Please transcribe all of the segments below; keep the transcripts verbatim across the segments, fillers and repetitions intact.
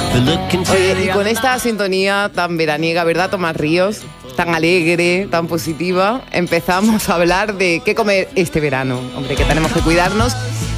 Oye, y con esta sintonía tan veraniega, ¿verdad, Tomás Ríos? Tan alegre, tan positiva, empezamos a hablar de qué comer este verano. Hombre, que tenemos que cuidarnos.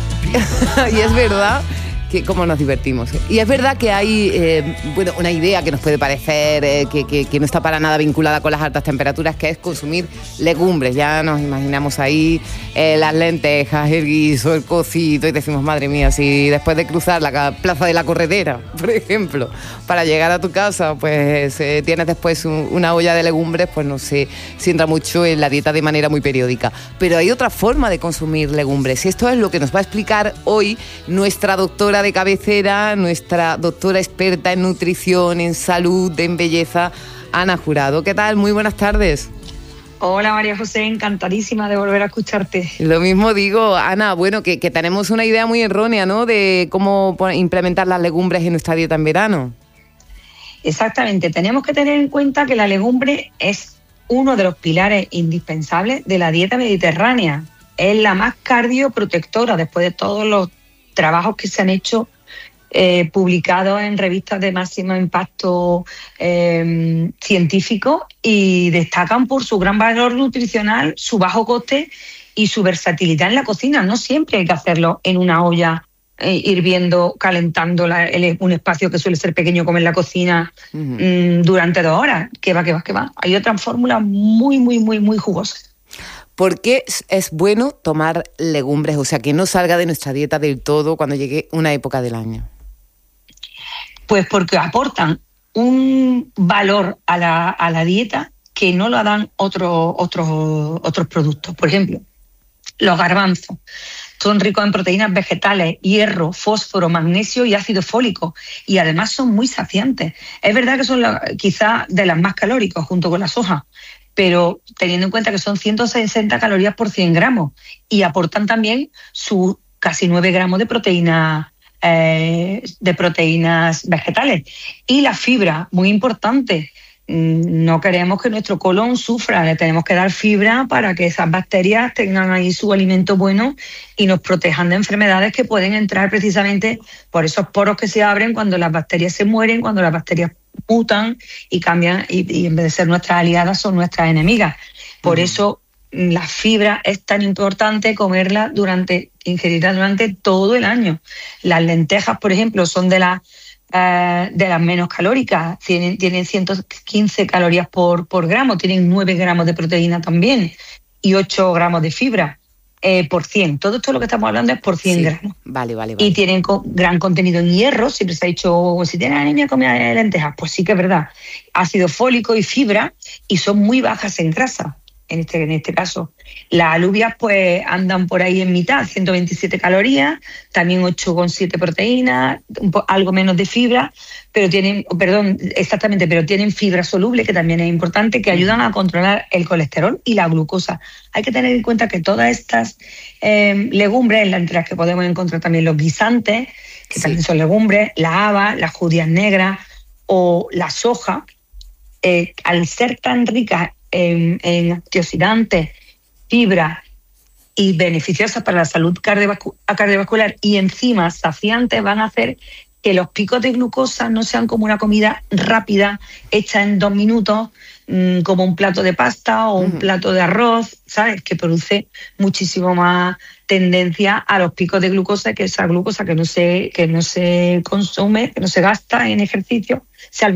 Y es verdad que cómo nos divertimos. Y es verdad que hay eh, bueno, una idea que nos puede parecer eh, que, que, que no está para nada vinculada con las altas temperaturas, que es consumir legumbres. Ya nos imaginamos ahí eh, las lentejas, el guiso, el cocido, y decimos, madre mía, si después de cruzar la plaza de la Corredera, por ejemplo, para llegar a tu casa, pues eh, tienes después un, una olla de legumbres, pues no sé si entra mucho en la dieta de manera muy periódica. Pero hay otra forma de consumir legumbres, y esto es lo que nos va a explicar hoy nuestra doctora de cabecera, nuestra doctora experta en nutrición, en salud, en belleza, Ana Jurado. ¿Qué tal? Muy buenas tardes. Hola María José, encantadísima de volver a escucharte. Lo mismo digo, Ana, bueno, que, que tenemos una idea muy errónea, ¿no?, de cómo implementar las legumbres en nuestra dieta en verano. Exactamente, tenemos que tener en cuenta que la legumbre es uno de los pilares indispensables de la dieta mediterránea. Es la más cardioprotectora después de todos los trabajos que se han hecho eh, publicados en revistas de máximo impacto eh, científico, y destacan por su gran valor nutricional, su bajo coste y su versatilidad en la cocina. No siempre hay que hacerlo en una olla eh, hirviendo, calentando la, el, un espacio que suele ser pequeño como en la cocina uh-huh. mmm, durante dos horas. Que va, que va, que va. Hay otras fórmulas muy, muy, muy, muy jugosas. ¿Por qué es bueno tomar legumbres? O sea, que no salga de nuestra dieta del todo cuando llegue una época del año. Pues porque aportan un valor a la, a la dieta que no lo dan otros otros otros productos. Por ejemplo, los garbanzos son ricos en proteínas vegetales, hierro, fósforo, magnesio y ácido fólico, y además son muy saciantes. Es verdad que son quizás de las más calóricas junto con la soja, pero teniendo en cuenta que son ciento sesenta calorías por cien gramos, y aportan también sus casi nueve gramos de proteína, eh, de proteínas vegetales. Y la fibra, muy importante. No queremos que nuestro colon sufra, le tenemos que dar fibra para que esas bacterias tengan ahí su alimento bueno y nos protejan de enfermedades que pueden entrar precisamente por esos poros que se abren cuando las bacterias se mueren, cuando las bacterias mutan y cambian, y, y en vez de ser nuestras aliadas son nuestras enemigas. Por uh-huh. eso la fibra es tan importante comerla durante, ingerirla durante todo el año. Las lentejas, por ejemplo, son de las eh, de las menos calóricas, tienen, tienen ciento quince calorías por, por gramo, tienen nueve gramos de proteína también y ocho gramos de fibra eh, por cien. Todo esto lo que estamos hablando es por cien sí, gramos. Vale, vale, vale. Y tienen co- gran contenido en hierro. Siempre se ha dicho, si tienes anemia, come lentejas. Pues sí que es verdad. Ácido fólico y fibra, y son muy bajas en grasa. En este, en este caso, las alubias pues andan por ahí en mitad, ciento veintisiete calorías, también ocho coma siete proteínas, un po- algo menos de fibra, pero tienen, perdón, exactamente, pero tienen fibra soluble, que también es importante, que ayudan a controlar el colesterol y la glucosa. Hay que tener en cuenta que todas estas eh, legumbres, entre las que podemos encontrar también los guisantes, que sí. también son legumbres, la haba, las judías negras o la soja, eh, al ser tan ricas En, en antioxidantes, fibra y beneficiosas para la salud cardiovascu- cardiovascular y enzimas saciantes, van a hacer que los picos de glucosa no sean como una comida rápida hecha en dos minutos, mmm, como un plato de pasta o un uh-huh. plato de arroz, ¿sabes? Que produce muchísimo más tendencia a los picos de glucosa, que esa glucosa que no se, que no se consume, que no se gasta en ejercicio, se